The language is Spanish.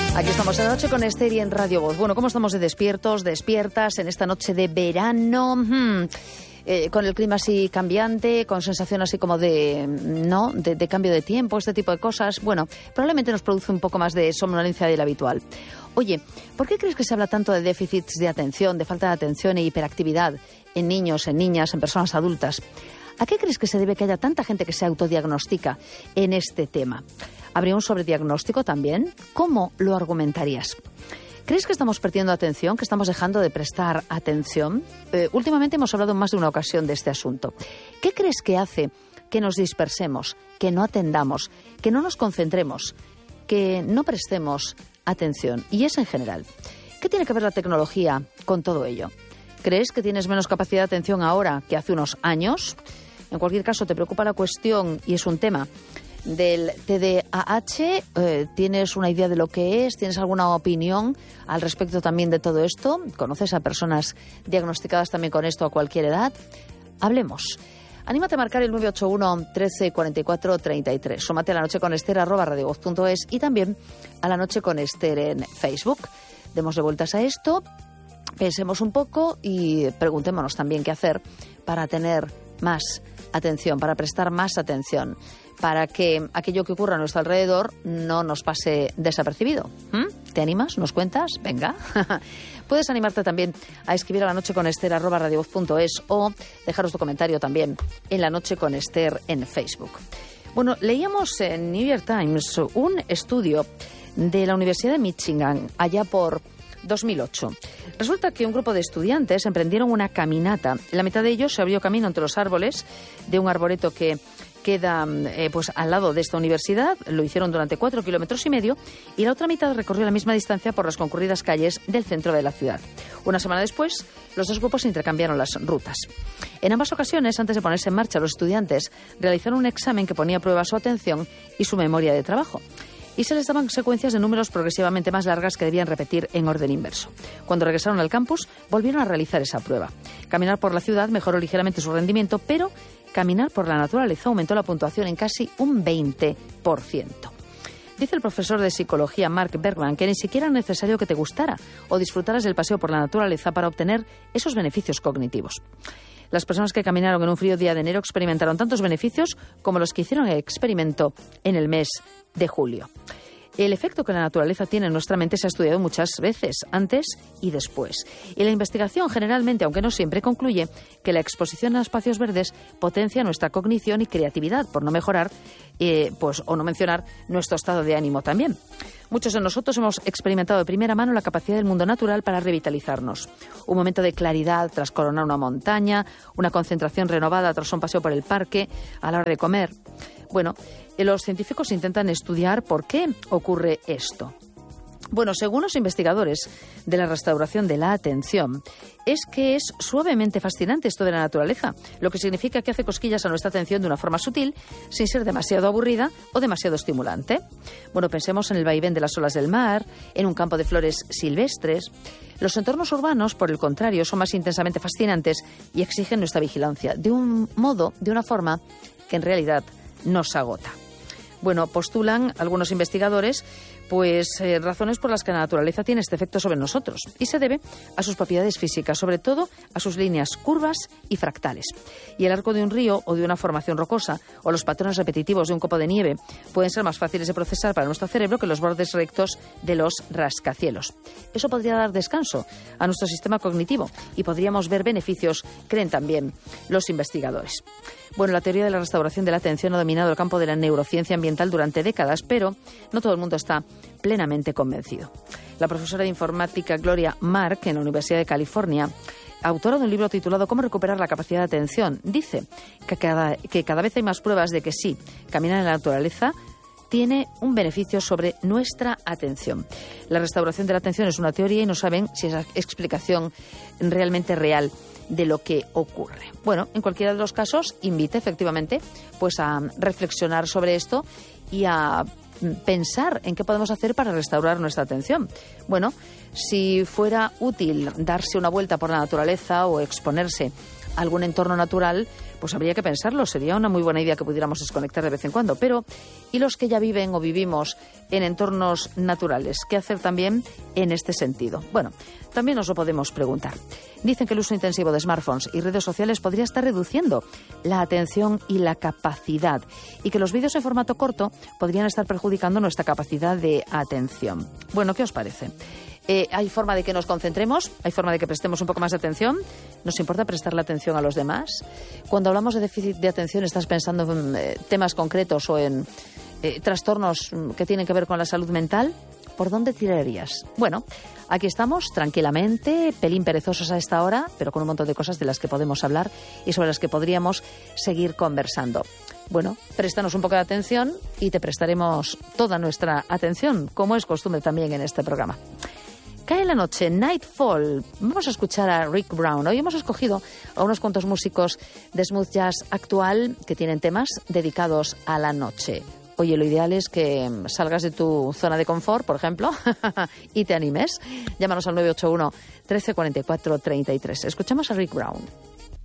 Aquí estamos en la noche con Esther y en Radio Voz. Bueno, ¿cómo estamos de despiertos, despiertas en esta noche de verano? Con el clima así cambiante, con sensación así como de cambio de tiempo, este tipo de cosas. Bueno, probablemente nos produce un poco más de somnolencia de la habitual. Oye, ¿por qué crees que se habla tanto de déficits de atención, de falta de atención e hiperactividad en niños, en niñas, en personas adultas? ¿A qué crees que se debe que haya tanta gente que se autodiagnostica en este tema? ¿Habría un sobrediagnóstico también? ¿Cómo lo argumentarías? ¿Crees que estamos perdiendo atención, que estamos dejando de prestar atención? Últimamente hemos hablado en más de una ocasión de este asunto. ¿Qué crees que hace que nos dispersemos, que no atendamos, que no nos concentremos, que no prestemos atención? Y es en general. ¿Qué tiene que ver la tecnología con todo ello? ¿Crees que tienes menos capacidad de atención ahora que hace unos años? En cualquier caso, ¿te preocupa la cuestión y es un tema del TDAH? ¿Tienes una idea de lo que es? ¿Tienes alguna opinión al respecto también de todo esto? ¿Conoces a personas diagnosticadas también con esto a cualquier edad? Hablemos. Anímate a marcar el 981 13 44 33. Súmate a La Noche con Esther @radiovoz.es y también a La Noche con Esther en Facebook. Démosle vueltas a esto, pensemos un poco y preguntémonos también qué hacer para tener más atención, para prestar más atención, para que aquello que ocurra a nuestro alrededor no nos pase desapercibido. ¿Te animas? ¿Nos cuentas? Venga. Puedes animarte también a escribir a La Noche con Esther @radiovoz.es o dejaros tu comentario también en La Noche con Esther en Facebook. Bueno, leíamos en New York Times un estudio de la Universidad de Michigan allá por 2008. Resulta que un grupo de estudiantes emprendieron una caminata. La mitad de ellos se abrió camino entre los árboles de un arboreto que queda al lado de esta universidad. Lo hicieron durante 4,5 kilómetros y la otra mitad recorrió la misma distancia por las concurridas calles del centro de la ciudad. Una semana después, los dos grupos intercambiaron las rutas. En ambas ocasiones, antes de ponerse en marcha, los estudiantes realizaron un examen que ponía a prueba su atención y su memoria de trabajo. Y se les daban secuencias de números progresivamente más largas que debían repetir en orden inverso. Cuando regresaron al campus, volvieron a realizar esa prueba. Caminar por la ciudad mejoró ligeramente su rendimiento, pero caminar por la naturaleza aumentó la puntuación en casi un 20%. Dice el profesor de psicología Mark Bergman que ni siquiera es necesario que te gustara o disfrutaras del paseo por la naturaleza para obtener esos beneficios cognitivos. Las personas que caminaron en un frío día de enero experimentaron tantos beneficios como los que hicieron el experimento en el mes de julio. El efecto que la naturaleza tiene en nuestra mente se ha estudiado muchas veces, antes y después. Y la investigación generalmente, aunque no siempre, concluye que la exposición a espacios verdes potencia nuestra cognición y creatividad, por no mejorar o no mencionar nuestro estado de ánimo también. Muchos de nosotros hemos experimentado de primera mano la capacidad del mundo natural para revitalizarnos. Un momento de claridad tras coronar una montaña, una concentración renovada tras un paseo por el parque, a la hora de comer. Bueno, los científicos intentan estudiar por qué ocurre esto. Bueno, según los investigadores de la restauración de la atención, es que es suavemente fascinante esto de la naturaleza, lo que significa que hace cosquillas a nuestra atención de una forma sutil, sin ser demasiado aburrida o demasiado estimulante. Bueno, pensemos en el vaivén de las olas del mar, en un campo de flores silvestres. Los entornos urbanos, por el contrario, son más intensamente fascinantes y exigen nuestra vigilancia, de una forma que en realidad nos agota. Bueno, postulan algunos investigadores razones por las que la naturaleza tiene este efecto sobre nosotros y se debe a sus propiedades físicas, sobre todo a sus líneas curvas y fractales. Y el arco de un río o de una formación rocosa o los patrones repetitivos de un copo de nieve pueden ser más fáciles de procesar para nuestro cerebro que los bordes rectos de los rascacielos. Eso podría dar descanso a nuestro sistema cognitivo y podríamos ver beneficios, creen también los investigadores. Bueno, la teoría de la restauración de la atención ha dominado el campo de la neurociencia ambiental durante décadas, pero no todo el mundo está plenamente convencido. La profesora de informática Gloria Mark, en la Universidad de California, autora de un libro titulado «Cómo recuperar la capacidad de atención», dice que cada vez hay más pruebas de que sí, caminar en la naturaleza tiene un beneficio sobre nuestra atención. La restauración de la atención es una teoría y no saben si es explicación realmente real de lo que ocurre. Bueno, en cualquiera de los casos, invita efectivamente a reflexionar sobre esto y a pensar en qué podemos hacer para restaurar nuestra atención. Bueno, si fuera útil darse una vuelta por la naturaleza o exponerse algún entorno natural, pues habría que pensarlo. Sería una muy buena idea que pudiéramos desconectar de vez en cuando. Pero, ¿y los que ya viven o vivimos en entornos naturales? ¿Qué hacer también en este sentido? Bueno, también nos lo podemos preguntar. Dicen que el uso intensivo de smartphones y redes sociales podría estar reduciendo la atención y la capacidad, y que los vídeos en formato corto podrían estar perjudicando nuestra capacidad de atención. Bueno, ¿qué os parece? ¿Hay forma de que nos concentremos? ¿Hay forma de que prestemos un poco más de atención? ¿Nos importa prestarle atención a los demás? Cuando hablamos de déficit de atención, ¿estás pensando en temas concretos o en trastornos que tienen que ver con la salud mental? ¿Por dónde tirarías? Bueno, aquí estamos tranquilamente, pelín perezosos a esta hora, pero con un montón de cosas de las que podemos hablar y sobre las que podríamos seguir conversando. Bueno, préstanos un poco de atención y te prestaremos toda nuestra atención, como es costumbre también en este programa. Cae la noche, Nightfall. Vamos a escuchar a Rick Brown. Hoy hemos escogido a unos cuantos músicos de smooth jazz actual que tienen temas dedicados a la noche. Oye, lo ideal es que salgas de tu zona de confort, por ejemplo, y te animes. Llámanos al 981 1344 33. Escuchamos a Rick Brown.